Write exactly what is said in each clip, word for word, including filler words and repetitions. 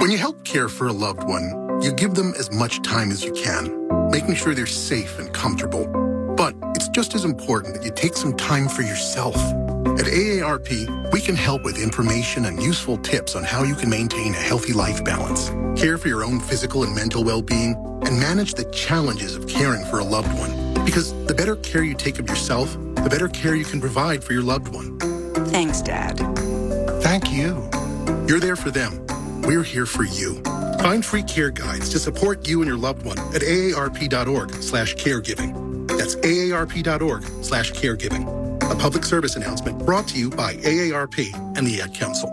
When you help care for a loved one, you give them as much time as you can, making sure they're safe and comfortable. But it's just as important that you take some time for yourself. At A A R P, we can help with information and useful tips on how you can maintain a healthy life balance, care for your own physical and mental well-being, and manage the challenges of caring for a loved one. Because the better care you take of yourself, the better care you can provide for your loved one. Thanks, Dad. Thank you. You're there for them. We're here for you. Find free care guides to support you and your loved one at aarp.org slash caregiving. That's aarp.org slash caregiving. A public service announcement brought to you by A A R P and the Ad Council.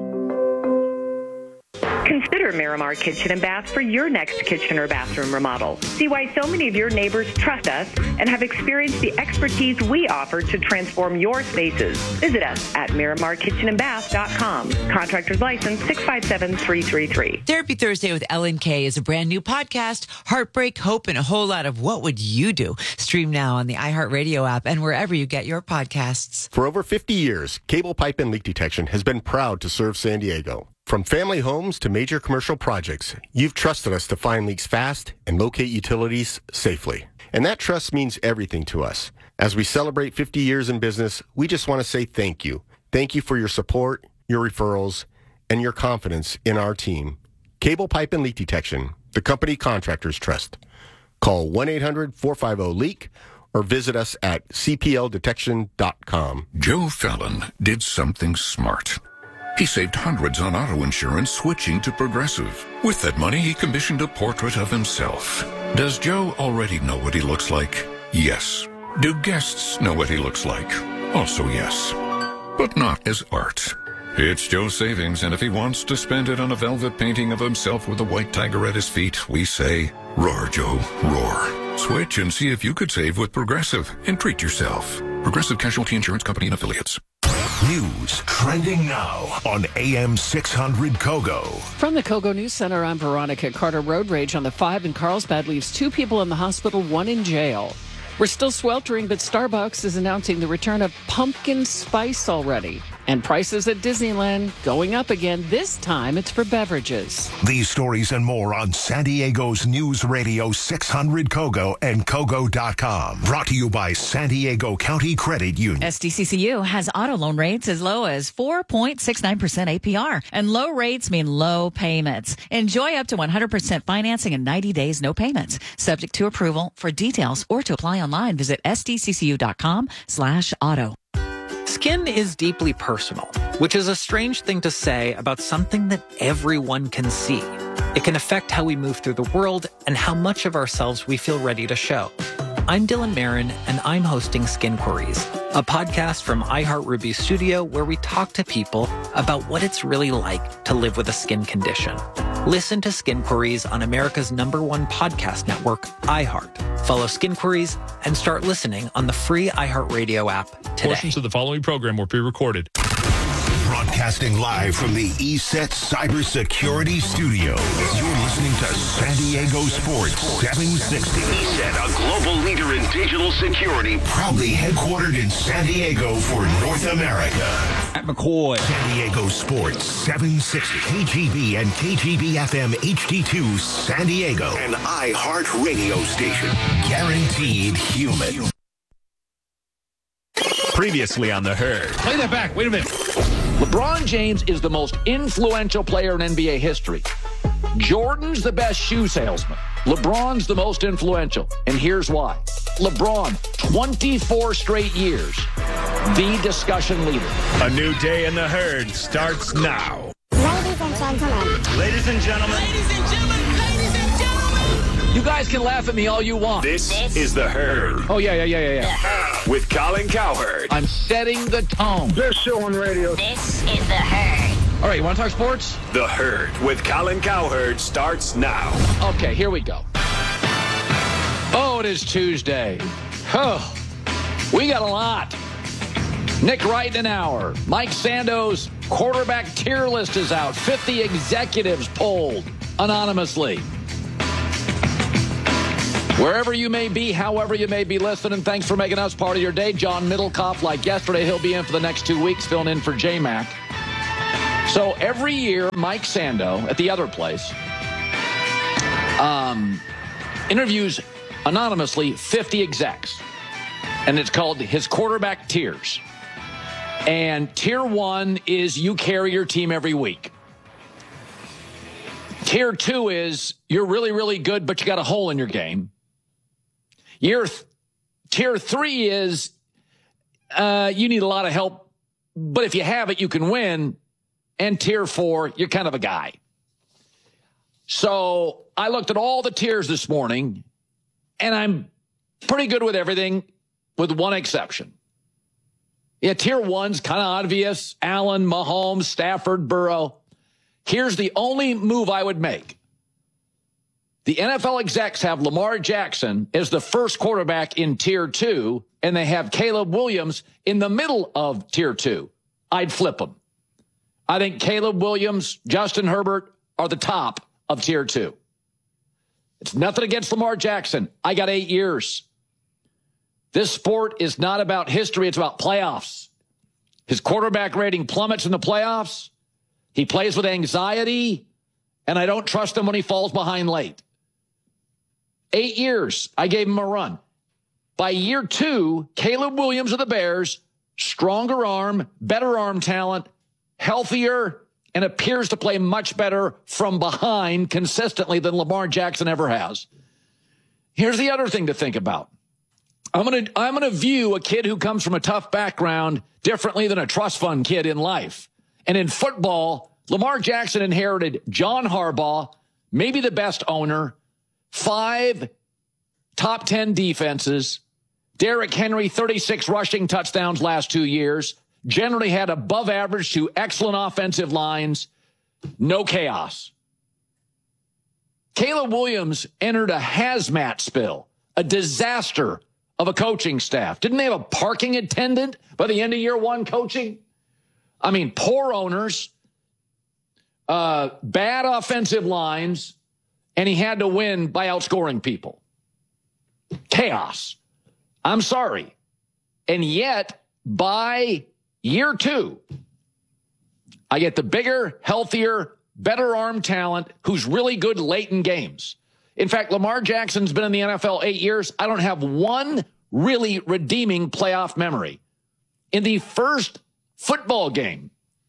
Consider Miramar Kitchen and Bath for your next kitchen or bathroom remodel. See why so many of your neighbors trust us and have experienced the expertise we offer to transform your spaces. Visit us at miramar kitchen and bath dot com. Contractor's license six five seven three three three. Therapy Thursday with Ellen Kay is a brand new podcast. Heartbreak, hope, and a whole lot of what would you do? Stream now on the iHeartRadio app and wherever you get your podcasts. For over fifty years, Cable Pipe and Leak Detection has been proud to serve San Diego. From family homes to major commercial projects, you've trusted us to find leaks fast and locate utilities safely. And that trust means everything to us. As we celebrate fifty years in business, we just want to say thank you. Thank you for your support, your referrals, and your confidence in our team. Cable Pipe and Leak Detection, the company contractors trust. Call one eight hundred four five zero leak or visit us at c p l detection dot com. Joe Fallon did something smart. He saved hundreds on auto insurance switching to Progressive. With that money, he commissioned a portrait of himself. Does Joe already know what he looks like? Yes. Do guests know what he looks like? Also yes. But not as art. It's Joe's savings, and if he wants to spend it on a velvet painting of himself with a white tiger at his feet, we say, roar, Joe, roar. Switch and see if you could save with Progressive and treat yourself. Progressive Casualty Insurance Company and Affiliates. News trending now on A M six hundred Kogo. From the Kogo News Center, I'm Veronica Carter. Road rage on the five in Carlsbad leaves two people in the hospital, one in jail. We're still sweltering, but Starbucks is announcing the return of pumpkin spice already. And prices at Disneyland going up again. This time it's for beverages. These stories and more on San Diego's News Radio six hundred Kogo and Kogo dot com. Brought to you by San Diego County Credit Union. S D C C U has auto loan rates as low as four point six nine percent A P R. And low rates mean low payments. Enjoy up to one hundred percent financing in ninety days, no payments. Subject to approval. For details or to apply online, visit S D C C U dot com slash auto. Skin is deeply personal, which is a strange thing to say about something that everyone can see. It can affect how we move through the world and how much of ourselves we feel ready to show. I'm Dylan Marin, and I'm hosting Skin Queries, a podcast from iHeartRuby Studio where we talk to people about what it's really like to live with a skin condition. Listen to Skin Queries on America's number one podcast network, iHeart. Follow Skin Queries and start listening on the free iHeartRadio app today. Portions of the following program were pre-recorded. Broadcasting live from the E S E T Cybersecurity Studios. You're listening to San Diego Sports seven sixty. E S E T, a global leader in digital security. Proudly headquartered in San Diego for North America. At McCoy. San Diego Sports seven sixty. K G B and K G B F M H D two San Diego. An iHeart radio station. Guaranteed human. Previously on The Herd. Play that back. Wait a minute. LeBron James is the most influential player in N B A history. Jordan's the best shoe salesman. LeBron's the most influential. And here's why. LeBron, twenty-four straight years, the discussion leader. A new day in The Herd starts now. Ladies and gentlemen. Ladies and gentlemen. Ladies and gentlemen. Ladies and gentlemen. You guys can laugh at me all you want. This, this is The Herd. Oh, yeah, yeah, yeah, yeah, yeah. With Colin Cowherd. I'm setting the tone. Best show on radio. This is The Herd. All right, you want to talk sports? The Herd with Colin Cowherd starts now. Okay, here we go. Oh, it is Tuesday. Oh, we got a lot. Nick Wright in an hour. Mike Sando's quarterback tier list is out. fifty executives polled anonymously. Wherever you may be, however you may be listening, thanks for making us part of your day. John Middlecoff, like yesterday, he'll be in for the next two weeks, filling in for J-Mac. So every year, Mike Sando at the other place um, interviews anonymously fifty execs, and it's called his quarterback tiers. And tier one is you carry your team every week. Tier two is you're really, really good, but you got a hole in your game. Year th- tier three is uh, you need a lot of help, but if you have it, you can win. And tier four, you're kind of a guy. So I looked at all the tiers this morning, and I'm pretty good with everything with one exception. Yeah, tier one's kind of obvious. Allen, Mahomes, Stafford, Burrow. Here's the only move I would make. The N F L execs have Lamar Jackson as the first quarterback in tier two, and they have Caleb Williams in the middle of tier two. I'd flip them. I think Caleb Williams, Justin Herbert are the top of tier two. It's nothing against Lamar Jackson. I got eight years. This sport is not about history. It's about playoffs. His quarterback rating plummets in the playoffs. He plays with anxiety, and I don't trust him when he falls behind late. Eight years, I gave him a run. By year two, Caleb Williams of the Bears, stronger arm, better arm talent, healthier, and appears to play much better from behind consistently than Lamar Jackson ever has. Here's the other thing to think about. I'm going to I'm going to view a kid who comes from a tough background differently than a trust fund kid in life. And in football, Lamar Jackson inherited John Harbaugh, maybe the best owner, five top ten defenses, Derrick Henry, thirty-six rushing touchdowns last two years, generally had above average to excellent offensive lines, no chaos. Caleb Williams entered a hazmat spill, a disaster of a coaching staff. Didn't they have a parking attendant by the end of year one coaching? I mean, poor owners, uh, bad offensive lines, and he had to win by outscoring people. Chaos. I'm sorry. And yet, by year two, I get the bigger, healthier, better arm talent who's really good late in games. In fact, Lamar Jackson's been in the N F L eight years. I don't have one really redeeming playoff memory. In the first football game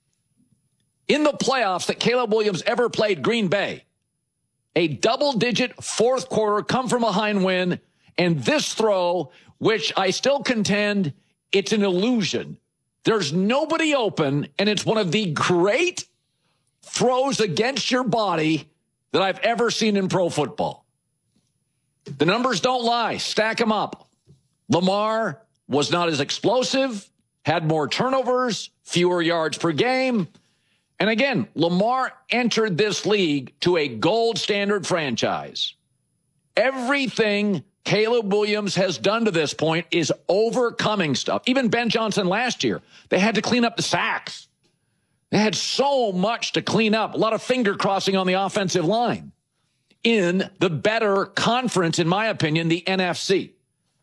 in the playoffs that Caleb Williams ever played Green Bay, a double-digit fourth quarter come-from-behind win, and this throw, which I still contend it's an illusion. There's nobody open, and it's one of the great throws against your body that I've ever seen in pro football. The numbers don't lie. Stack them up. Lamar was not as explosive, had more turnovers, fewer yards per game. And again, Lamar entered this league to a gold standard franchise. Everything Caleb Williams has done to this point is overcoming stuff. Even Ben Johnson last year, they had to clean up the sacks. They had so much to clean up, a lot of finger crossing on the offensive line in the better conference, in my opinion, the N F C.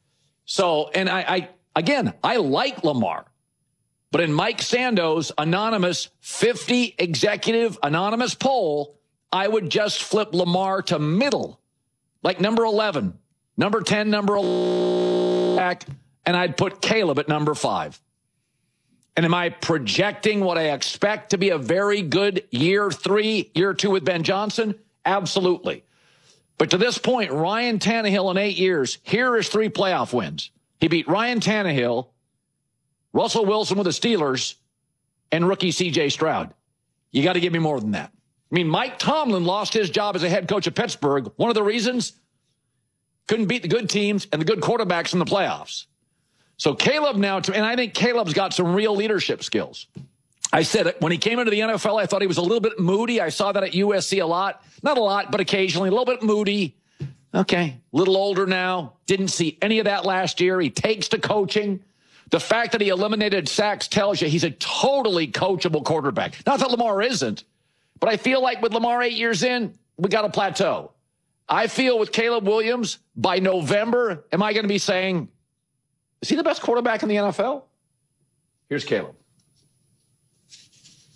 So, and I, I again, I like Lamar, but in Mike Sando's anonymous fifty executive anonymous poll, I would just flip Lamar to middle, like number eleven, number ten, number eleven, and I'd put Caleb at number five. And am I projecting what I expect to be a very good year three, year two with Ben Johnson? Absolutely. But to this point, Ryan Tannehill in eight years, here is three playoff wins. He beat Ryan Tannehill, Russell Wilson with the Steelers, and rookie C J Stroud. You got to give me more than that. I mean, Mike Tomlin lost his job as a head coach of Pittsburgh. One of the reasons, couldn't beat the good teams and the good quarterbacks in the playoffs. So Caleb now, and I think Caleb's got some real leadership skills. I said it, when he came into the N F L, I thought he was a little bit moody. I saw that at U S C a lot. Not a lot, but occasionally, a little bit moody. Okay, a little older now. Didn't see any of that last year. He takes to coaching. The fact that he eliminated sacks tells you he's a totally coachable quarterback. Not that Lamar isn't, but I feel like with Lamar eight years in, we got a plateau. I feel with Caleb Williams, by November, am I going to be saying, is he the best quarterback in the N F L? Here's Caleb.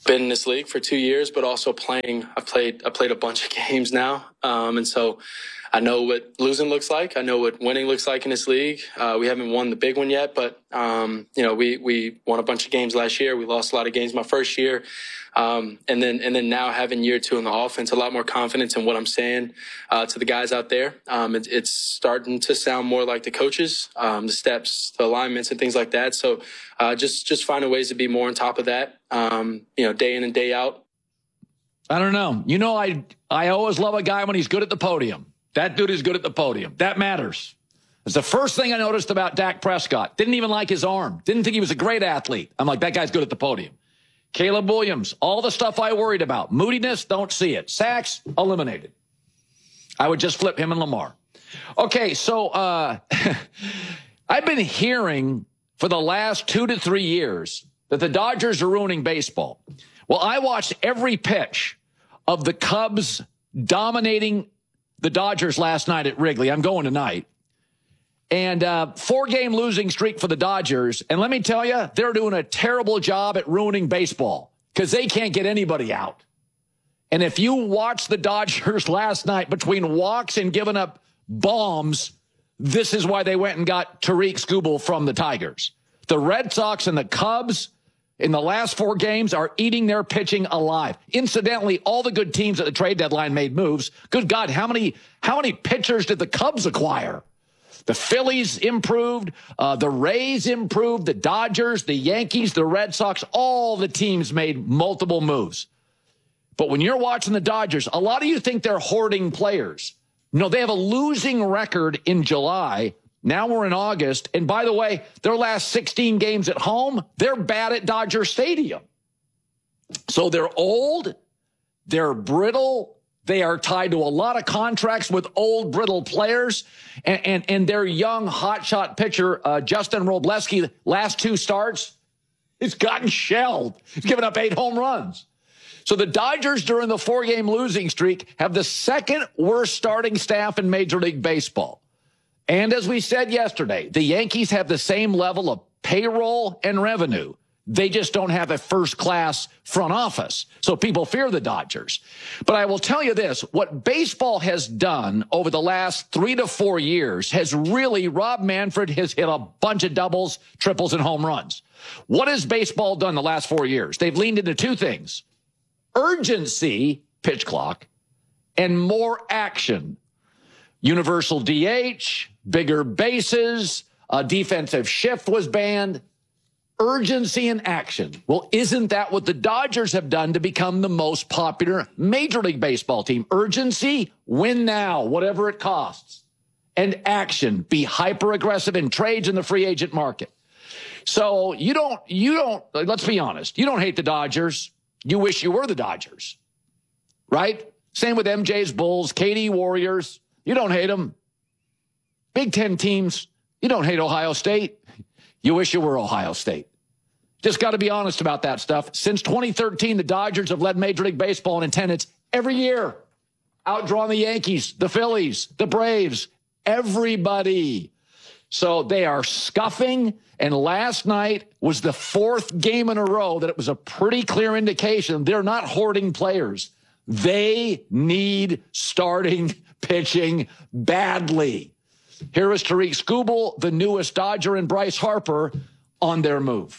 been in this league for two years, but also playing. I've played. I played a bunch of games now, um, and so I know what losing looks like. I know what winning looks like in this league. Uh, we haven't won the big one yet, but um, you know, we we won a bunch of games last year. We lost a lot of games my first year, um, and then and then now having year two in the offense, a lot more confidence in what I'm saying uh, to the guys out there. Um, it, it's starting to sound more like the coaches, um, the steps, the alignments, and things like that. So uh, just just finding ways to be more on top of that, um, you know, day in and day out. I don't know. You know, I I always love a guy when he's good at the podium. That dude is good at the podium. That matters. It's the first thing I noticed about Dak Prescott. Didn't even like his arm. Didn't think he was a great athlete. I'm like, that guy's good at the podium. Caleb Williams, all the stuff I worried about. Moodiness, don't see it. Sacks, eliminated. I would just flip him and Lamar. Okay, so uh, I've been hearing for the last two to three years that the Dodgers are ruining baseball. Well, I watched every pitch of the Cubs dominating the Dodgers last night at Wrigley. I'm going tonight. And uh, four-game losing streak for the Dodgers. And let me tell you, they're doing a terrible job at ruining baseball because they can't get anybody out. And if you watch the Dodgers last night between walks and giving up bombs, this is why they went and got Tariq Skubal from the Tigers. The Red Sox and the Cubs in the last four games are eating their pitching alive. Incidentally, all the good teams at the trade deadline made moves. Good God, how many how many pitchers did the Cubs acquire? The Phillies improved, uh, the Rays improved, the Dodgers, the Yankees, the Red Sox, all the teams made multiple moves. But when you're watching the Dodgers, a lot of you think they're hoarding players. No, they have a losing record in July. Now we're in August. And by the way, their last sixteen games at home, they're bad at Dodger Stadium. So they're old, they're brittle, they are tied to a lot of contracts with old, brittle players. And, and, and their young, hotshot pitcher, uh, Justin Robleski, last two starts, he's gotten shelled. He's given up eight home runs. So the Dodgers, during the four-game losing streak, have the second worst starting staff in Major League Baseball. And as we said yesterday, the Yankees have the same level of payroll and revenue. They just don't have a first-class front office. So people fear the Dodgers. But I will tell you this, what baseball has done over the last three to four years has really, Rob Manfred has hit a bunch of doubles, triples, and home runs. What has baseball done the last four years? They've leaned into two things: urgency, pitch clock, and more action. Universal D H, bigger bases, a defensive shift was banned. Urgency and action. Well, isn't that what the Dodgers have done to become the most popular Major League Baseball team? Urgency, win now, whatever it costs. And action, be hyper-aggressive in trades in the free agent market. So you don't, you don't, let's be honest, you don't hate the Dodgers. You wish you were the Dodgers, right? Same with M J's Bulls, K D Warriors. You don't hate them. Big Ten teams, you don't hate Ohio State. You wish you were Ohio State. Just got to be honest about that stuff. Since twenty thirteen, the Dodgers have led Major League Baseball in attendance every year. Outdrawn the Yankees, the Phillies, the Braves, everybody. So they are scuffing. And last night was the fourth game in a row that it was a pretty clear indication they're not hoarding players. They need starting pitching badly. Here is Tariq Skubal, the newest Dodger, and Bryce Harper on their move.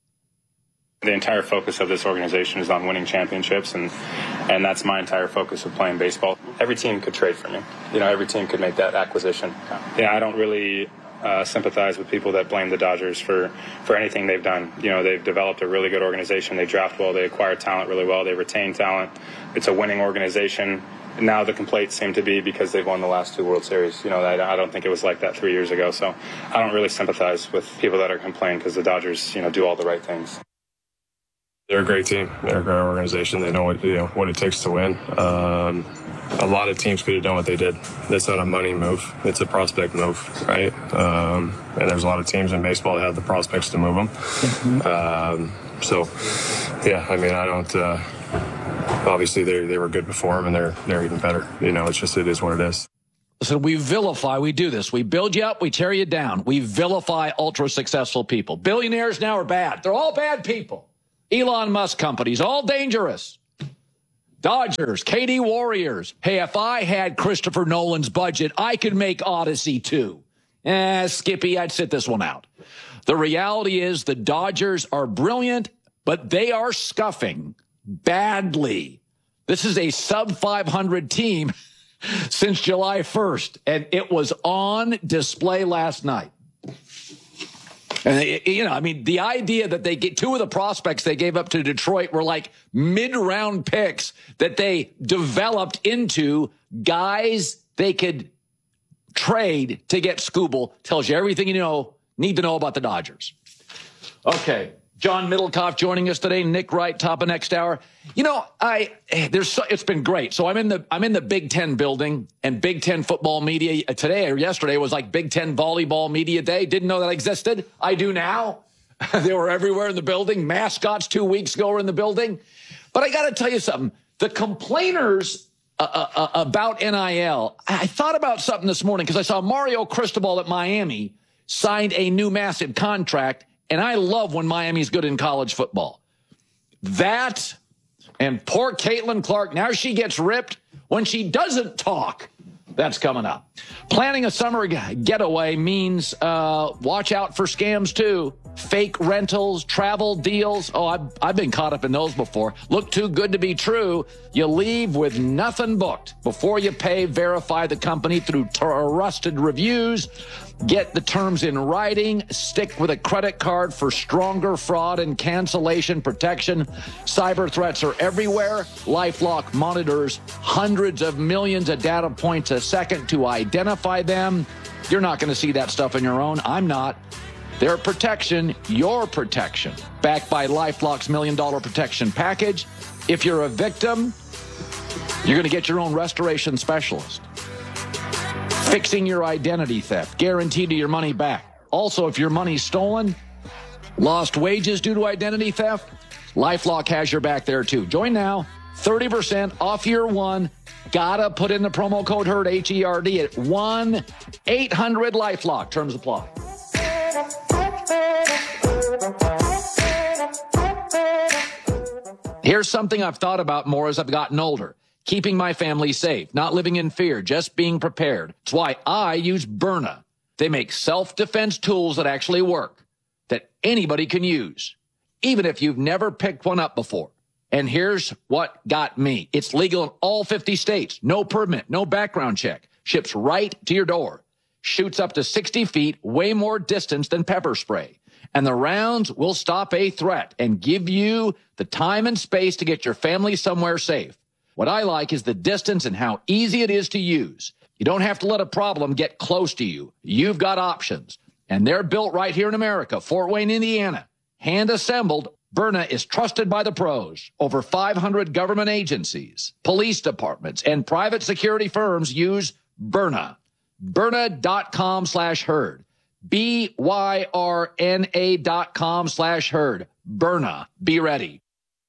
The entire focus of this organization is on winning championships, and and that's my entire focus of playing baseball. Every team could trade for me. You know, every team could make that acquisition. Yeah, I don't really uh, sympathize with people that blame the Dodgers for, for anything they've done. You know, they've developed a really good organization. They draft well. They acquire talent really well. They retain talent. It's a winning organization. Now the complaints seem to be because they've won the last two World Series. You know, I, I don't think it was like that three years ago. So I don't really sympathize with people that are complaining because the Dodgers, you know, do all the right things. They're a great team. They're a great organization. They know what, you know, what it takes to win. Um, a lot of teams could have done what they did. It's not a money move. It's a prospect move, right? Um, and there's a lot of teams in baseball that have the prospects to move them. Mm-hmm. Um, so, yeah, I mean, I don't uh, – obviously they they were good before them, and they're they're even better. You know, it's just it is what it is. So we vilify, we do this. We build you up, we tear you down. We vilify ultra-successful people. Billionaires now are bad. They're all bad people. Elon Musk companies, all dangerous. Dodgers, K D Warriors. Hey, if I had Christopher Nolan's budget, I could make Odyssey too. Eh, Skippy, I'd sit this one out. The reality is the Dodgers are brilliant, but they are scuffing badly. This is a sub five hundred team since July first, and it was on display last night. And, you know, I mean, the idea that they get two of the prospects they gave up to Detroit were like mid-round picks that they developed into guys they could trade to get Scooble tells you everything you know need to know about the Dodgers. Okay. John Middlecoff joining us today. Nick Wright, top of next hour. You know, I there's so, it's been great. So I'm in the I'm in the Big Ten building, and Big Ten football media today or yesterday was like Big Ten volleyball media day. Didn't know that existed. I do now. They were everywhere in the building. Mascots two weeks ago were in the building. But I got to tell you something. The complainers uh, uh, about N I L. I thought about something this morning because I saw Mario Cristobal at Miami signed a new massive contract. And I love when Miami's good in college football. That and poor Caitlin Clark, now she gets ripped when she doesn't talk. That's coming up. Planning a summer getaway means uh, watch out for scams, too. Fake rentals, travel deals. Oh, I've, I've been caught up in those before. Look too good to be true. You leave with nothing booked. Before you pay, verify the company through trusted reviews. Get the terms in writing. Stick with a credit card for stronger fraud and cancellation protection. Cyber threats are everywhere. LifeLock monitors hundreds of millions of data points a second to identify them. You're not going to see that stuff on your own. I'm not. Their protection, your protection. Backed by LifeLock's million dollar protection package. If you're a victim, you're going to get your own restoration specialist. Fixing your identity theft, guaranteed to your money back. Also, if your money's stolen, lost wages due to identity theft, LifeLock has your back there too. Join now, thirty percent off year one. Gotta put in the promo code HERD, H E R D, at one eight hundred LifeLock. Terms apply. Here's something I've thought about more as I've gotten older. Keeping my family safe, not living in fear, just being prepared. It's why I use Byrna. They make self-defense tools that actually work, that anybody can use, even if you've never picked one up before. And here's what got me. It's legal in all fifty states. No permit, no background check. Ships right to your door. Shoots up to sixty feet, way more distance than pepper spray. And the rounds will stop a threat and give you the time and space to get your family somewhere safe. What I like is the distance and how easy it is to use. You don't have to let a problem get close to you. You've got options. And they're built right here in America, Fort Wayne, Indiana. Hand assembled, Byrna is trusted by the pros. Over five hundred government agencies, police departments, and private security firms use Byrna. Byrna.com slash herd. B Y R N A dot com slash herd. Byrna. Be ready.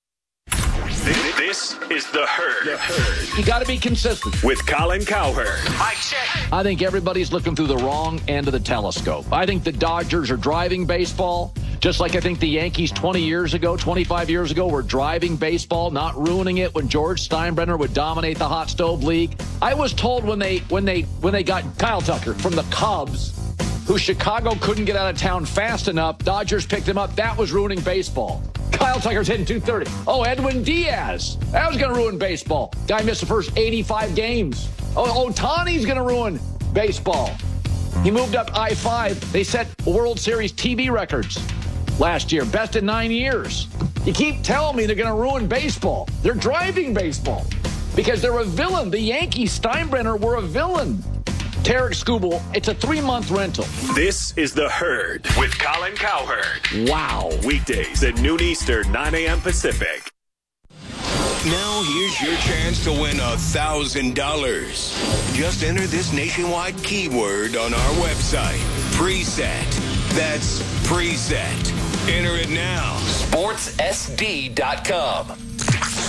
This is The Herd. The Herd. You got to be consistent. With Colin Cowherd. Mike check. I think everybody's looking through the wrong end of the telescope. I think the Dodgers are driving baseball, just like I think the Yankees twenty years ago, twenty-five years ago were driving baseball, not ruining it when George Steinbrenner would dominate the hot stove league. I was told when they when they when they got Kyle Tucker from the Cubs, who Chicago couldn't get out of town fast enough, Dodgers picked him up. That was ruining baseball. Kyle Tucker's hitting two thirty. Oh, Edwin Diaz. That was going to ruin baseball. Guy missed the first eighty-five games. Oh, Ohtani's going to ruin baseball. He moved up I five. They set World Series T V records last year. Best in nine years. You keep telling me they're going to ruin baseball. They're driving baseball because they're a villain. The Yankees, Steinbrenner, were a villain. Tarek Skubal, it's a three-month rental. This is The Herd with Colin Cowherd. Wow. Weekdays at noon Eastern, nine a.m. Pacific. Now here's your chance to win a thousand dollars. Just enter this nationwide keyword on our website. Preset. That's preset. Enter it now. sports s d dot com.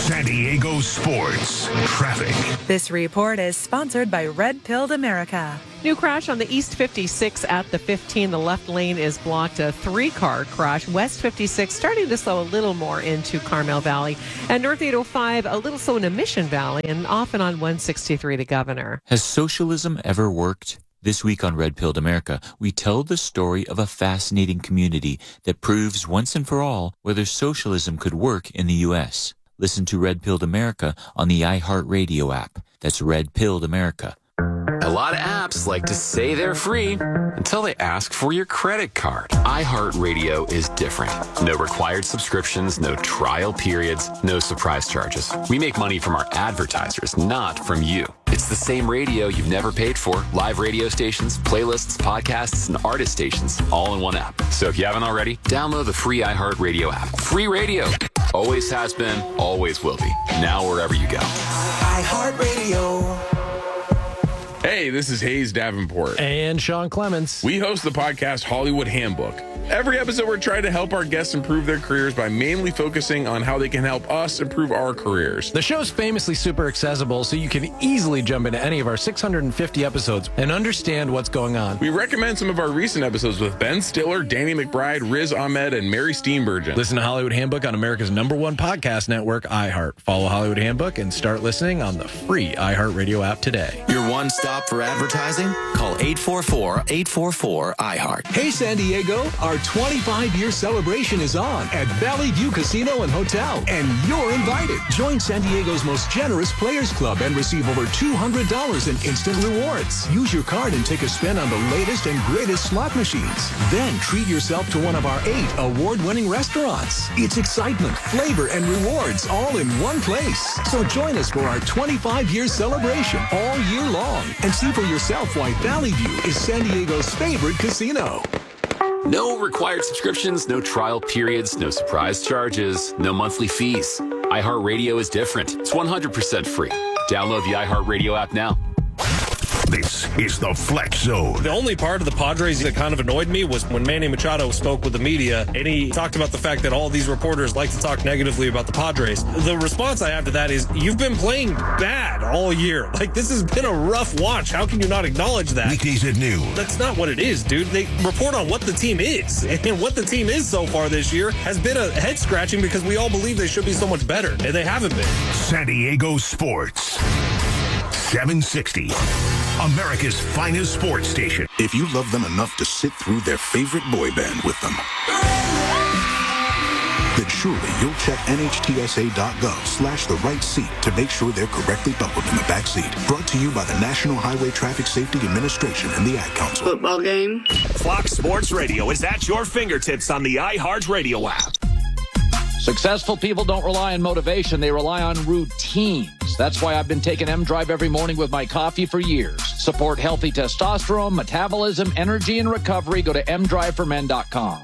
San Diego sports traffic. This report is sponsored by Red Pilled America. New crash on the East fifty-six at the fifteen. The left lane is blocked. A three-car crash. West fifty-six starting to slow a little more into Carmel Valley. And North eight oh five a little slow into Mission Valley and off and on one sixty-three to Governor. Has socialism ever worked? This week on Red Pilled America, we tell the story of a fascinating community that proves once and for all whether socialism could work in the U S. Listen to Red Pilled America on the iHeartRadio app. That's Red Pilled America. A lot of apps like to say they're free until they ask for your credit card. iHeartRadio is different. No required subscriptions, no trial periods, no surprise charges. We make money from our advertisers, not from you. It's the same radio you've never paid for. Live radio stations, playlists, podcasts, and artist stations, all in one app. So if you haven't already, download the free iHeartRadio app. Free radio. Always has been, always will be. Now wherever you go. iHeartRadio. Hey, this is Hayes Davenport. And Sean Clements. We host the podcast Hollywood Handbook. Every episode, we're trying to help our guests improve their careers by mainly focusing on how they can help us improve our careers. The show's famously super accessible, so you can easily jump into any of our six hundred fifty episodes and understand what's going on. We recommend some of our recent episodes with Ben Stiller, Danny McBride, Riz Ahmed, and Mary Steenburgen. Listen to Hollywood Handbook on America's number one podcast network, iHeart. Follow Hollywood Handbook and start listening on the free iHeartRadio app today. Your one-stop for advertising? Call eight four four, eight four four, iHeart. Hey, San Diego, our twenty-five year celebration is on at Valley View Casino and Hotel, and you're invited. Join San Diego's most generous Players Club and receive over two hundred dollars in instant rewards. Use your card and take a spin on the latest and greatest slot machines. Then treat yourself to one of our eight award-winning restaurants. It's excitement, flavor, and rewards all in one place. So join us for our twenty-five year celebration all year long and see for yourself why Valley View is San Diego's favorite casino. No required subscriptions, no trial periods, no surprise charges, no monthly fees. iHeartRadio is different. It's one hundred percent free. Download the iHeartRadio app now. This is the Flex Zone. The only part of the Padres that kind of annoyed me was when Manny Machado spoke with the media, and he talked about the fact that all these reporters like to talk negatively about the Padres. The response I have to that is, you've been playing bad all year. Like, this has been a rough watch. How can you not acknowledge that? Weekdays at noon. That's not what it is, dude. They report on what the team is. And what the team is so far this year has been a head-scratching because we all believe they should be so much better, and they haven't been. San Diego Sports. seven sixty. America's finest sports station. If you love them enough to sit through their favorite boy band with them, then surely you'll check nhtsa.gov slash the right seat to make sure they're correctly buckled in the back seat. Brought to you by the National Highway Traffic Safety Administration and the Ad Council. Football game. Fox Sports Radio is at your fingertips on the iHeartRadio app. Successful people don't rely on motivation. They rely on routines. That's why I've been taking M-Drive every morning with my coffee for years. Support healthy testosterone, metabolism, energy, and recovery. Go to m drive for men dot com.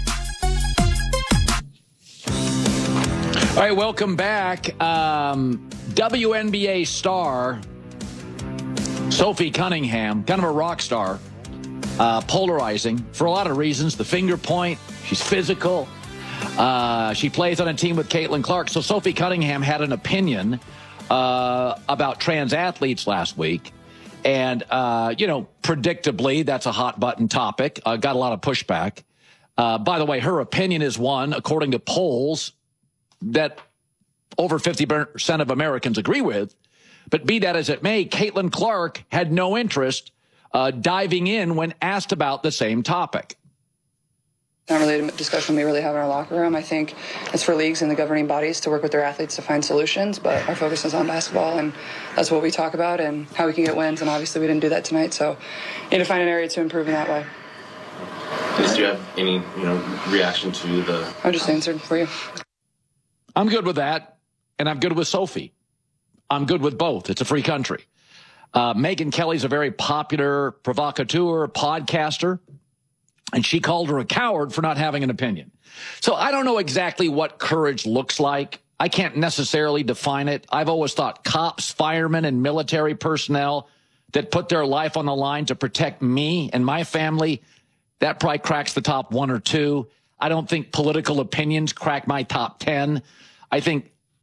All right, welcome back. Um, W N B A star Sophie Cunningham, kind of a rock star, uh, polarizing for a lot of reasons. The finger point, she's physical. Uh, she plays on a team with Caitlin Clark. So Sophie Cunningham had an opinion uh, about trans athletes last week. And, uh, you know, predictably, that's a hot button topic. Uh, got a lot of pushback. Uh, by the way, her opinion is one, according to polls, that over fifty percent of Americans agree with. But be that as it may, Caitlin Clark had no interest uh, diving in when asked about the same topic. Not really a discussion we really have in our locker room. I think it's for leagues and the governing bodies to work with their athletes to find solutions, but our focus is on basketball, and that's what we talk about and how we can get wins, and obviously we didn't do that tonight, so need to find an area to improve in that way. Do you have any, you know, reaction to the... I just answered for you. I'm good with that, and I'm good with Sophie. I'm good with both. It's a free country. Uh, Megyn Kelly's a very popular provocateur, podcaster, and she called her a coward for not having an opinion. So I don't know exactly what courage looks like. I can't necessarily define it. I've always thought cops, firemen, and military personnel that put their life on the line to protect me and my family, that probably cracks the top one or two. I don't think political opinions crack my top ten. I think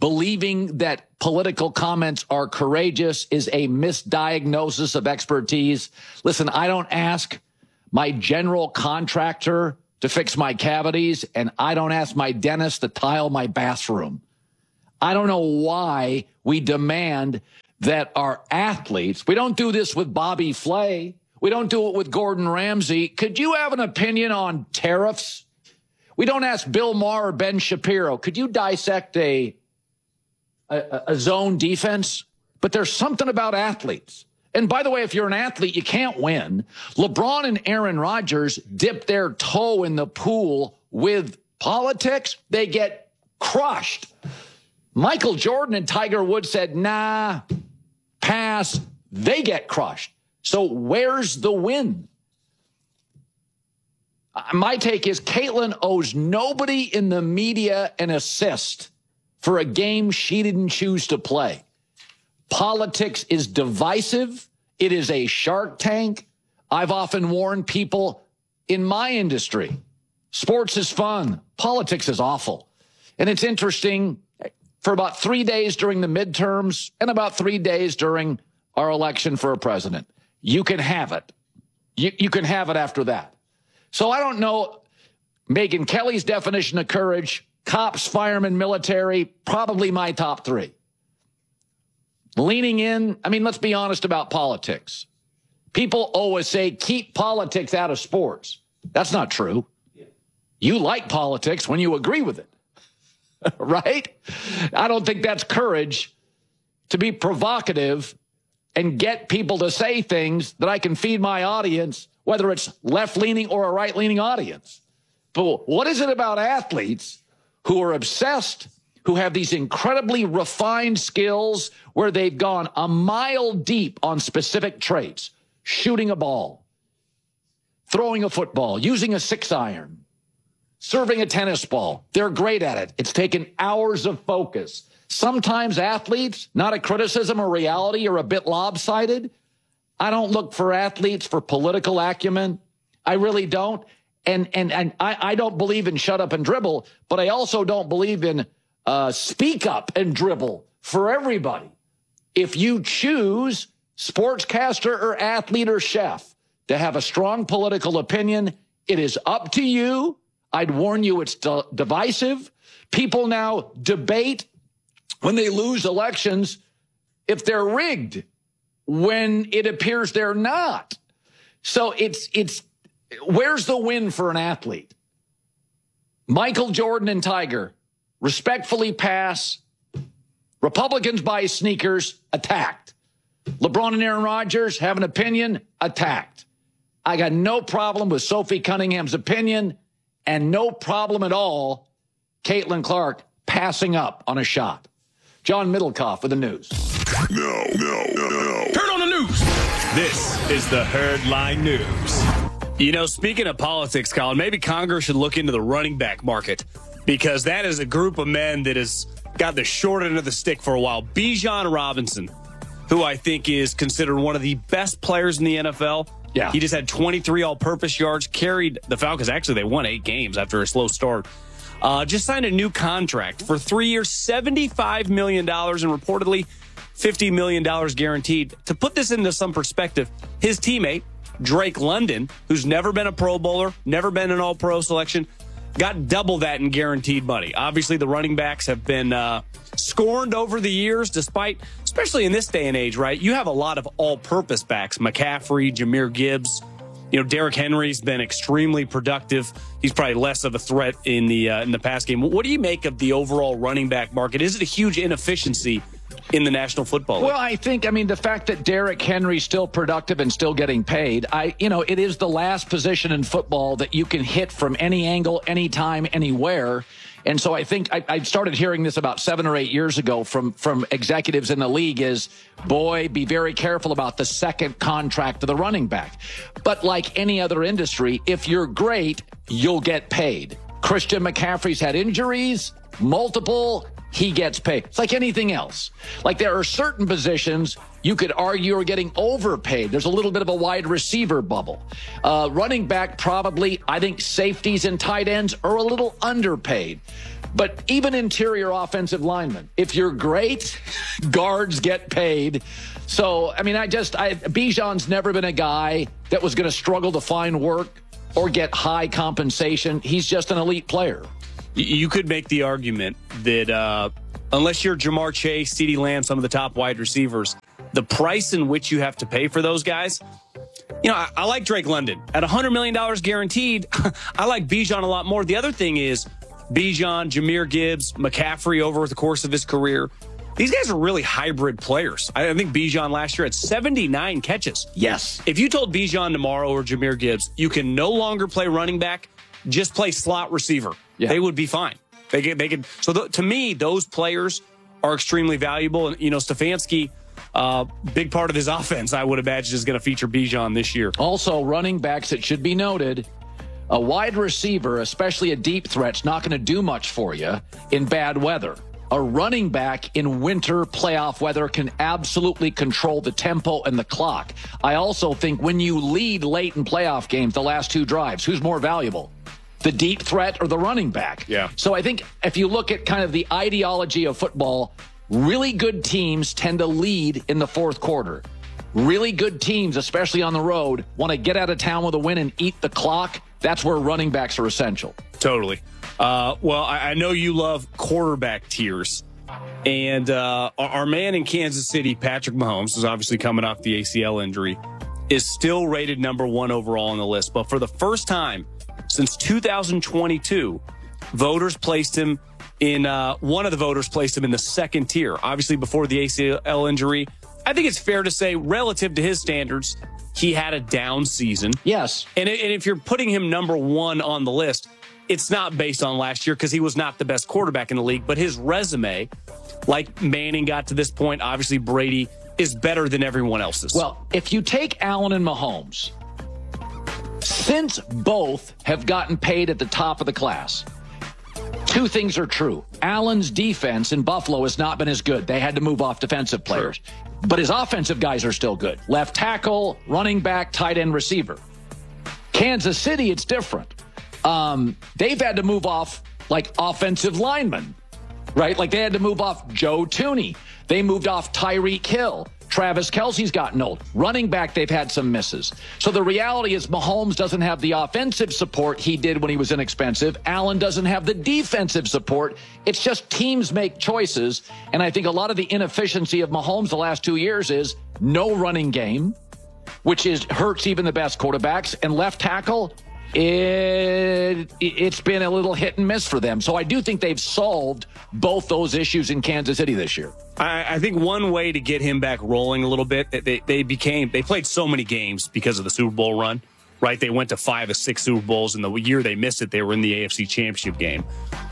believing that political comments are courageous is a misdiagnosis of expertise. Listen, I don't ask my general contractor to fix my cavities, and I don't ask my dentist to tile my bathroom. I don't know why we demand that our athletes, we don't do this with Bobby Flay. We don't do it with Gordon Ramsay. Could you have an opinion on tariffs? We don't ask Bill Maher or Ben Shapiro. Could you dissect a, a, a zone defense? But there's something about athletes. And by the way, if you're an athlete, you can't win. LeBron and Aaron Rodgers dip their toe in the pool with politics. They get crushed. Michael Jordan and Tiger Woods said, nah, pass. They get crushed. So where's the win? My take is Caitlin owes nobody in the media an assist for a game she didn't choose to play. Politics is divisive. It is a Shark Tank. I've often warned people in my industry, sports is fun. Politics is awful. And it's interesting, for about three days during the midterms and about three days during our election for a president, you can have it. You, you can have it after that. So I don't know Megyn Kelly's definition of courage, cops, firemen, military, probably my top three. Leaning in, I mean, let's be honest about politics. People always say, keep politics out of sports. That's not true. You like politics when you agree with it, right? I don't think that's courage to be provocative and get people to say things that I can feed my audience, whether it's left-leaning or a right-leaning audience. But what is it about athletes who are obsessed, who have these incredibly refined skills where they've gone a mile deep on specific traits, shooting a ball, throwing a football, using a six iron, serving a tennis ball. They're great at it. It's taken hours of focus. Sometimes athletes, not a criticism or reality, are a bit lopsided. I don't look for athletes for political acumen. I really don't. And and and I, I don't believe in shut up and dribble, but I also don't believe in uh, speak up and dribble for everybody. If you choose sportscaster or athlete or chef to have a strong political opinion, it is up to you. I'd warn you it's d- divisive. People now debate when they lose elections if they're rigged, when it appears they're not. So it's it's where's the win for an athlete? Michael Jordan and Tiger respectfully pass. Republicans buy sneakers, attacked. LeBron and Aaron Rodgers have an opinion, attacked. I got no problem with Sophie Cunningham's opinion and no problem at all Caitlin Clark passing up on a shot. John Middlecoff with the news. No, no, no, no. Turn on the news. This is the Herd Line News. You know, speaking of politics, Colin, maybe Congress should look into the running back market because that is a group of men that has got the short end of the stick for a while. Bijan Robinson, who I think is considered one of the best players in the N F L. Yeah. He just had twenty-three all-purpose yards, carried the Falcons. Actually, they won eight games after a slow start. Uh, just signed a new contract for three years, seventy-five million dollars, and reportedly fifty million dollars guaranteed. To put this into some perspective, his teammate, Drake London, who's never been a Pro Bowler, never been an All-Pro selection, got double that in guaranteed money. Obviously, the running backs have been uh, scorned over the years, despite, especially in this day and age, right? You have a lot of all-purpose backs, McCaffrey, Jahmyr Gibbs. You know, Derrick Henry's been extremely productive. He's probably less of a threat in the uh, in the pass game. What do you make of the overall running back market? Is it a huge inefficiency in the National Football League? Well, I think, I mean, the fact that Derrick Henry's still productive and still getting paid, I, you know, it is the last position in football that you can hit from any angle, anytime, anywhere. And so I think I, I started hearing this about seven or eight years ago from, from executives in the league is, boy, be very careful about the second contract of the running back. But like any other industry, if you're great, you'll get paid. Christian McCaffrey's had injuries, multiple, he gets paid. It's like anything else. Like there are certain positions you could argue are getting overpaid. There's a little bit of a wide receiver bubble. Uh, running back, probably, I think safeties and tight ends are a little underpaid. But even interior offensive linemen, if you're great, guards get paid. So, I mean, I just, I, Bijan's never been a guy that was going to struggle to find work or get high compensation. He's just an elite player. You could make the argument that uh, unless you're Jamar Chase, CeeDee Lamb, some of the top wide receivers, the price in which you have to pay for those guys, you know, I, I like Drake London. At one hundred million dollars guaranteed, I like Bijan a lot more. The other thing is Bijan, Jahmyr Gibbs, McCaffrey over the course of his career. These guys are really hybrid players. I think Bijan last year had seventy-nine catches. Yes. If you told Bijan tomorrow or Jahmyr Gibbs, you can no longer play running back, just play slot receiver, yeah. they would be fine. They could, they could. So th- to me, those players are extremely valuable. And, you know, Stefanski, uh, big part of his offense, I would imagine, is going to feature Bijan this year. Also, running backs, it should be noted, a wide receiver, especially a deep threat's not going to do much for you in bad weather. A running back in winter playoff weather can absolutely control the tempo and the clock. I also think when you lead late in playoff games, the last two drives, who's more valuable? The deep threat or the running back? Yeah. So I think if you look at kind of the ideology of football, really good teams tend to lead in the fourth quarter. Really good teams, especially on the road, want to get out of town with a win and eat the clock. That's where running backs are essential. Totally. Uh, well, I, I know you love quarterback tiers. And uh, our, our man in Kansas City, Patrick Mahomes, is obviously coming off the A C L injury, is still rated number one overall on the list. But for the first time since two thousand twenty-two, voters placed him in, uh, one of the voters placed him in the second tier. Obviously, before the A C L injury, I think it's fair to say, relative to his standards, he had a down season. Yes. And, and if you're putting him number one on the list, it's not based on last year because he was not the best quarterback in the league. But his resume, like Manning got to this point, obviously Brady, is better than everyone else's. Well, if you take Allen and Mahomes, since both have gotten paid at the top of the class, two things are true. Allen's defense in Buffalo has not been as good. They had to move off defensive players. True. But his offensive guys are still good. Left tackle, running back, tight end, receiver. Kansas City, it's different. Um, they've had to move off, like, offensive linemen, right? Like, they had to move off Joe Thuney. They moved off Tyreek Hill. Travis Kelce's gotten old. Running back, they've had some misses. So the reality is Mahomes doesn't have the offensive support he did when he was inexpensive. Allen doesn't have the defensive support. It's just teams make choices. And I think a lot of the inefficiency of Mahomes the last two years is no running game, which is hurts even the best quarterbacks, and left tackle, It, it's been a little hit and miss for them. So I do think they've solved both those issues in Kansas City this year. I, I think one way to get him back rolling a little bit, they, they became, they played so many games because of the Super Bowl run, right? They went to five of six Super Bowls, and the year they missed it, they were in the A F C Championship game,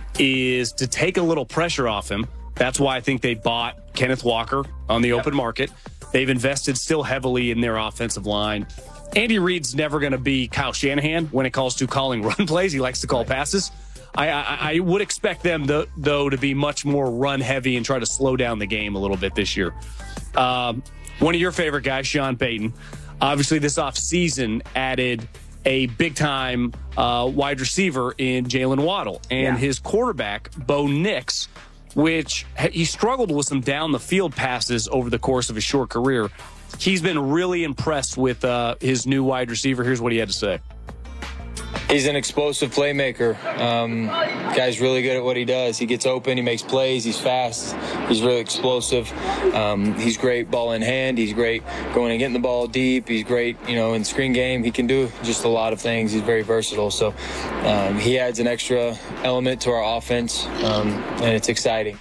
is to take a little pressure off him. That's why I think they bought Kenneth Walker on the yep. open market. They've invested still heavily in their offensive line. Andy Reid's never going to be Kyle Shanahan when it calls to calling run plays. He likes to call passes. I, I, I would expect them, to, though, to be much more run-heavy and try to slow down the game a little bit this year. Um, one of your favorite guys, Sean Payton, obviously this offseason added a big-time uh, wide receiver in Jalen Waddle. And yeah. his quarterback, Bo Nix, which he struggled with some down-the-field passes over the course of his short career. He's been really impressed with uh, his new wide receiver. Here's what he had to say. He's an explosive playmaker. Um, guy's really good at what he does. He gets open, he makes plays, he's fast, he's really explosive. Um, he's great ball in hand, he's great going and getting the ball deep, he's great, you know, in screen game. He can do just a lot of things. He's very versatile. So um, he adds an extra element to our offense, um, and it's exciting.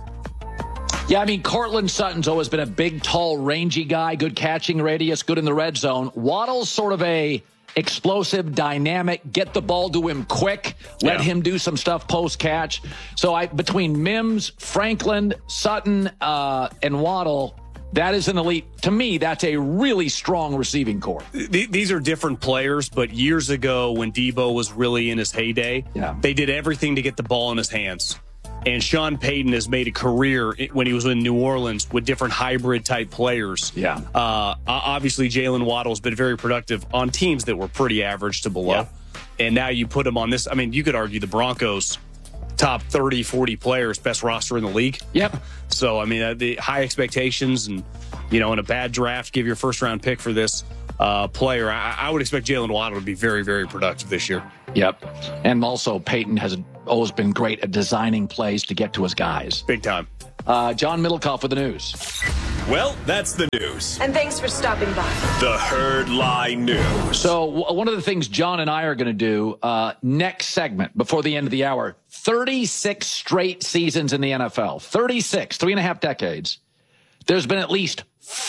Yeah, I mean, Cortland Sutton's always been a big, tall, rangy guy, good catching radius, good in the red zone. Waddle's sort of a explosive, dynamic, get the ball to him quick, let yeah. him do some stuff post-catch. So I between Mims, Franklin, Sutton, uh, and Waddle, that is an elite. To me, that's a really strong receiving core. These are different players, but years ago when Debo was really in his heyday, yeah. they did everything to get the ball in his hands. And Sean Payton has made a career when he was in New Orleans with different hybrid-type players. Yeah. Uh, obviously, Jalen Waddle's been very productive on teams that were pretty average to below. Yeah. And now you put him on this. I mean, you could argue the Broncos top thirty, forty players, best roster in the league. Yep. So, I mean, uh, the high expectations and, you know, in a bad draft, give your first round pick for this uh, player. I, I would expect Jalen Waddle to be very, very productive this year. Yep. And also, Peyton has always been great at designing plays to get to his guys. Big time. Uh, John Middlecoff with the news. Well, that's the news. And thanks for stopping by. The Herd Lie News. So w- one of the things John and I are going to do uh, next segment before the end of the hour, thirty-six straight seasons in the N F L. thirty-six, three and a half decades. There's been at least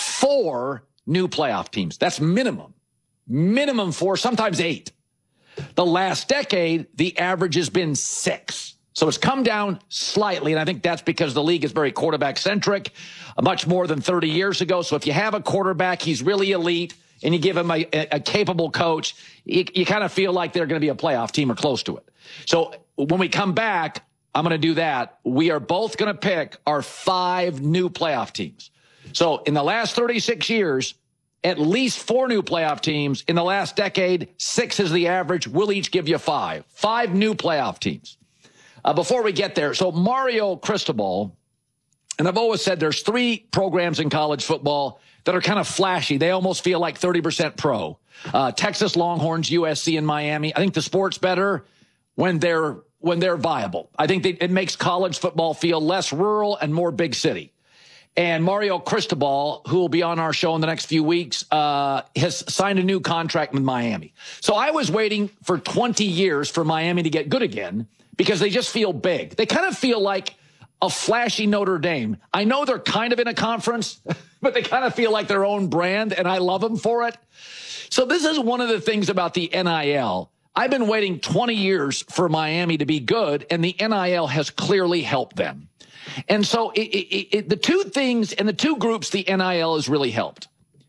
four new playoff teams. That's minimum. Minimum four, sometimes eight. The last decade, the average has been six. So it's come down slightly, and I think that's because the league is very quarterback-centric, much more than thirty years ago. So if you have a quarterback, he's really elite, and you give him a, a, a capable coach, you, you kind of feel like they're going to be a playoff team or close to it. So when we come back, I'm going to do that. We are both going to pick our five new playoff teams. So in the last thirty-six years, at least four new playoff teams. In the last decade, six is the average. We'll each give you five. Five new playoff teams. Uh, before we get there, so Mario Cristobal, and I've always said there's three programs in college football that are kind of flashy. They almost feel like thirty percent pro. Uh, Texas Longhorns, U S C, and Miami. I think the sport's better when they're when they're viable. I think they, it makes college football feel less rural and more big city. And Mario Cristobal, who will be on our show in the next few weeks, uh, has signed a new contract with Miami. So I was waiting for twenty years for Miami to get good again because they just feel big. They kind of feel like a flashy Notre Dame. I know they're kind of in a conference, but they kind of feel like their own brand, and I love them for it. So this is one of the things about the N I L. I've been waiting twenty years for Miami to be good, and the N I L has clearly helped them. And so it, it, it, the two things and the two groups the N I L has really helped.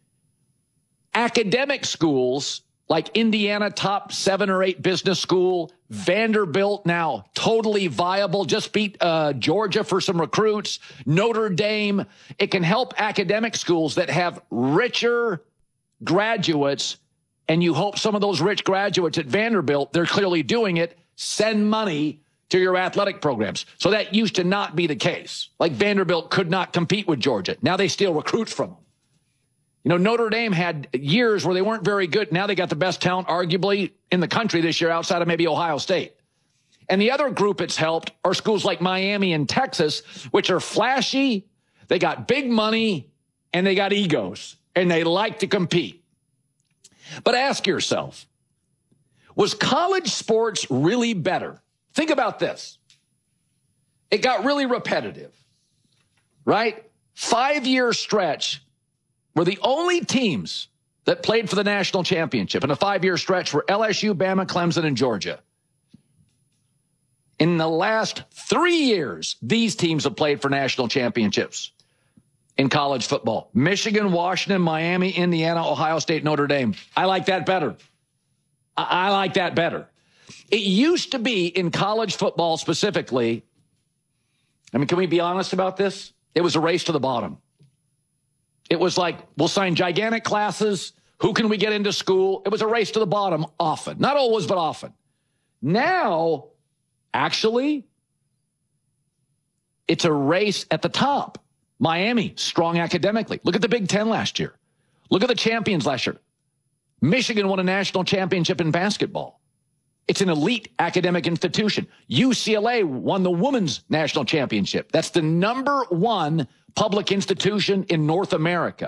Academic schools like Indiana, top seven or eight business school, Vanderbilt now totally viable, just beat uh, Georgia for some recruits, Notre Dame. It can help academic schools that have richer graduates, and you hope some of those rich graduates at Vanderbilt, they're clearly doing it, send money to your athletic programs. So that used to not be the case. Like Vanderbilt could not compete with Georgia. Now they steal recruits from them. You know, Notre Dame had years where they weren't very good. Now they got the best talent arguably in the country this year outside of maybe Ohio State. And the other group it's helped are schools like Miami and Texas, which are flashy. They got big money and they got egos and they like to compete. But ask yourself, was college sports really better? Think about this. It got really repetitive, right? Five-year stretch where the only teams that played for the national championship in a five-year stretch were L S U, Bama, Clemson, and Georgia. In the last three years, these teams have played for national championships in college football. Michigan, Washington, Miami, Indiana, Ohio State, Notre Dame. I like that better. I, I like that better. It used to be in college football specifically, I mean, can we be honest about this? It was a race to the bottom. It was like, we'll sign gigantic classes. Who can we get into school? It was a race to the bottom often. Not always, but often. Now, actually, it's a race at the top. Miami, strong academically. Look at the Big Ten last year. Look at the champions last year. Michigan won a national championship in basketball. It's an elite academic institution. U C L A won the women's national championship. That's the number one public institution in North America.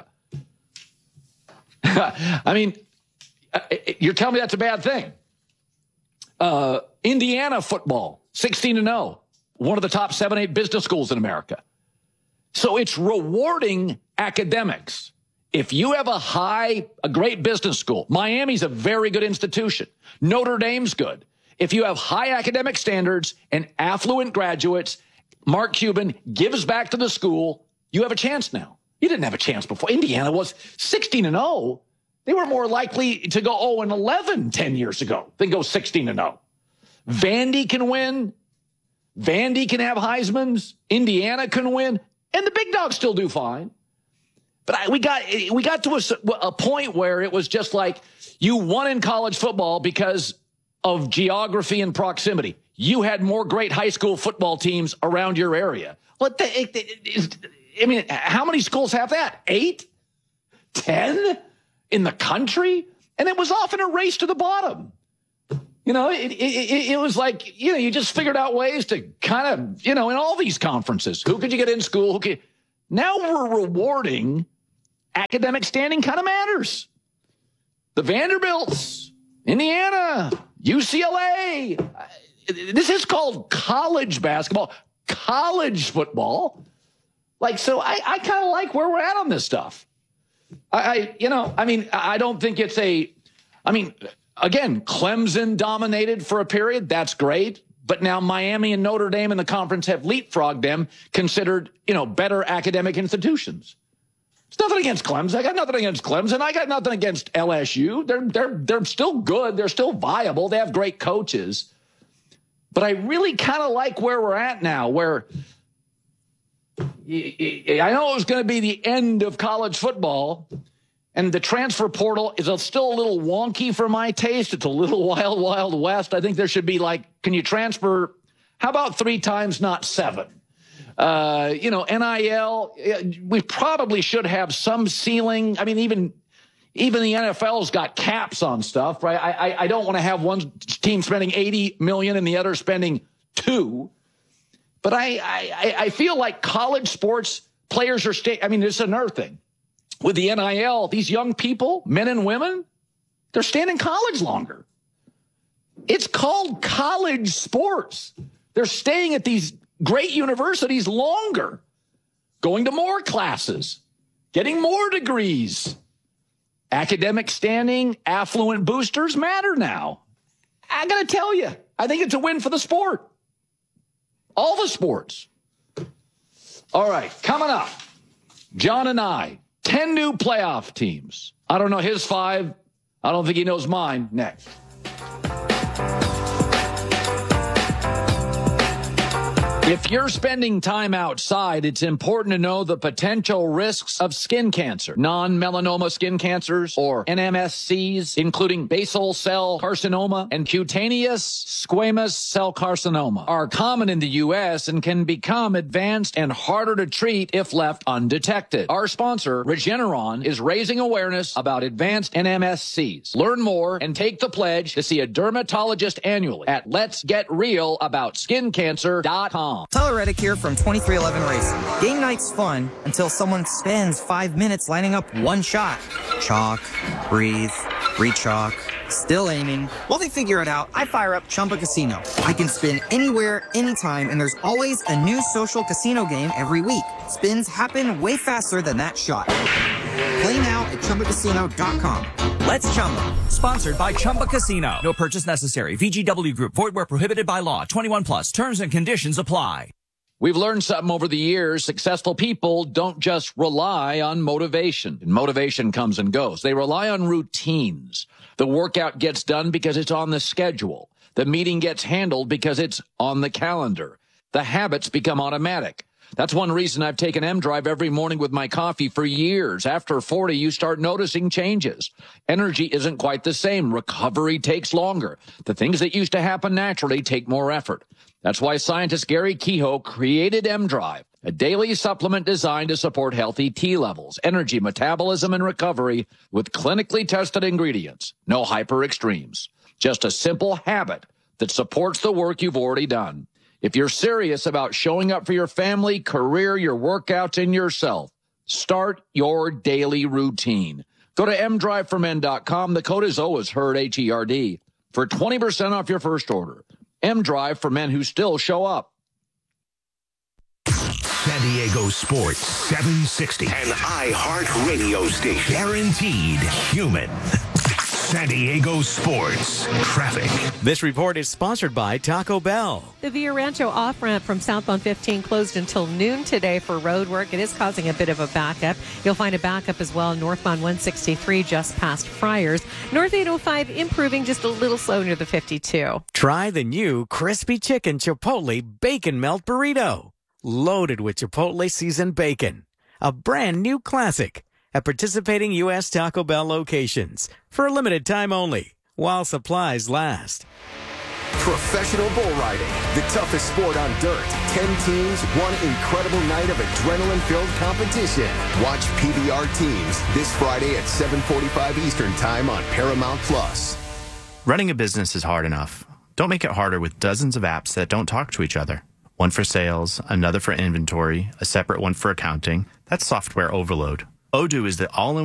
I mean, you're telling me that's a bad thing. Uh, Indiana football, sixteen and oh, one of the top seven, eight business schools in America. So it's rewarding academics. If you have a high, a great business school, Miami's a very good institution. Notre Dame's good. If you have high academic standards and affluent graduates, Mark Cuban gives back to the school, you have a chance now. You didn't have a chance before. Indiana was sixteen and oh. They were more likely to go oh and eleven ten years ago than go sixteen and oh. Vandy can win. Vandy can have Heismans. Indiana can win. And the big dogs still do fine. But I, we got we got to a, a point where it was just like you won in college football because of geography and proximity. you had more great high school football teams around your area. What the, it, it, it, I mean, how many schools have that? Eight? Ten in the country? And it was often a race to the bottom. You know, it, it, it was like, you know, you just figured out ways to kind of, you know, in all these conferences, who could you get in school? Who could, now we're rewarding academic standing kind of matters. The Vanderbilts, Indiana, U C L A. This is called college basketball, college football. Like, so I, I kind of like where we're at on this stuff. I, I, you know, I mean, I don't think it's a, I mean, again, Clemson dominated for a period. That's great. But now Miami and Notre Dame in the conference have leapfrogged them, considered, you know, better academic institutions. It's nothing against Clemson. I got nothing against Clemson. I got nothing against L S U. They're, they're, they're still good. They're still viable. They have great coaches. But I really kind of like where we're at now, where I know it was going to be the end of college football, and the transfer portal is still a little wonky for my taste. It's a little wild, wild west. I think there should be like, can you transfer, how about three times, not seven? Uh, you know, N I L, we probably should have some ceiling. I mean, even even the N F L's got caps on stuff, right? I I, I don't want to have one team spending eighty million dollars and the other spending two. But I, I, I feel like college sports players are staying. I mean, there's another thing. With the N I L, these young people, men and women, they're staying in college longer. It's called college sports. They're staying at these great universities longer, going to more classes, getting more degrees. Academic standing, affluent boosters matter now. I got to tell you, I think it's a win for the sport. All the sports. All right, coming up, John and I, ten new playoff teams. I don't know his five. I don't think he knows mine. Next. If you're spending time outside, it's important to know the potential risks of skin cancer. Non-melanoma skin cancers, or N M S Cs, including basal cell carcinoma and cutaneous squamous cell carcinoma, are common in the U S and can become advanced and harder to treat if left undetected. Our sponsor, Regeneron, is raising awareness about advanced N M S Cs. Learn more and take the pledge to see a dermatologist annually at lets get real about skin cancer dot com. Tyler Reddick here from twenty-three eleven Racing. Game night's fun until someone spends five minutes lining up one shot. Chalk, breathe, re-chalk, still aiming. While they figure it out, I fire up Chumba Casino. I can spin anywhere, anytime, and there's always a new social casino game every week. Spins happen way faster than that shot. Play now at Chumba Casino dot com. Let's Chumba. Sponsored by Chumba Casino. No purchase necessary. V G W Group. Void where prohibited by law. twenty-one plus. Terms and conditions apply. We've learned something over the years. Successful people don't just rely on motivation. Motivation comes and goes. They rely on routines. The workout gets done because it's on the schedule. The meeting gets handled because it's on the calendar. The habits become automatic. That's one reason I've taken M-Drive every morning with my coffee for years. After forty, you start noticing changes. Energy isn't quite the same. Recovery takes longer. The things that used to happen naturally take more effort. That's why scientist Gary Kehoe created M-Drive, a daily supplement designed to support healthy T levels, energy, metabolism, and recovery with clinically tested ingredients. No hyper extremes. Just a simple habit that supports the work you've already done. If you're serious about showing up for your family, career, your workouts, and yourself, start your daily routine. Go to m drive for men dot com. The code is always HERD, H E R D, for twenty percent off your first order. M-Drive for men who still show up. San Diego Sports seven sixty. An iHeart radio station. Guaranteed human. San Diego Sports Traffic. This report is sponsored by Taco Bell. The Villa Rancho off-ramp from southbound fifteen closed until noon today for road work. It is causing a bit of a backup. You'll find a backup as well northbound one sixty-three just past Friars. North eight oh five improving just a little slow near the fifty-two. Try the new Crispy Chicken Chipotle Bacon Melt Burrito. Loaded with Chipotle seasoned bacon. A brand new classic. At participating U S Taco Bell locations for a limited time only, while supplies last. Professional bull riding, the toughest sport on dirt. Ten teams, one incredible night of adrenaline-filled competition. Watch P B R Teams this Friday at seven forty-five Eastern Time on Paramount Plus. Running a business is hard enough. Don't make it harder with dozens of apps that don't talk to each other. One for sales, another for inventory, a separate one for accounting. That's software overload. Odoo is the all-in